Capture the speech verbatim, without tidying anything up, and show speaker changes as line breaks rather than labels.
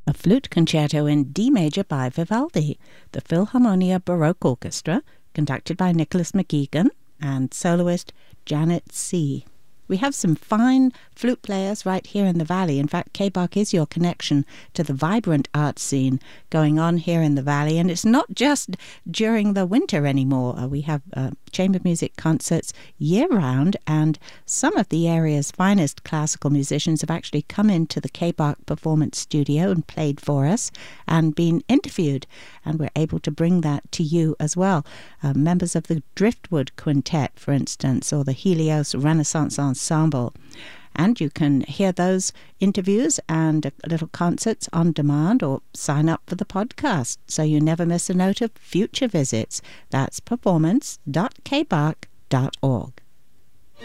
a flute concerto in D major by Vivaldi, the Philharmonia Baroque Orchestra, conducted by Nicholas McGeegan, and soloist Janet C. We have some fine flute players right here in the valley. In fact, K B A R C is your connection to the vibrant art scene going on here in the valley. And it's not just during the winter anymore. Uh, we have uh, chamber music concerts year-round, and some of the area's finest classical musicians have actually come into the K B A R C Performance Studio and played for us and been interviewed. And we're able to bring that to you as well. Uh, members of the Driftwood Quintet, for instance, or the Helios Renaissance Ensemble. And you can hear those interviews and little concerts on demand, or sign up for the podcast so you never miss a note of future visits. That's performance dot k b a r c dot org.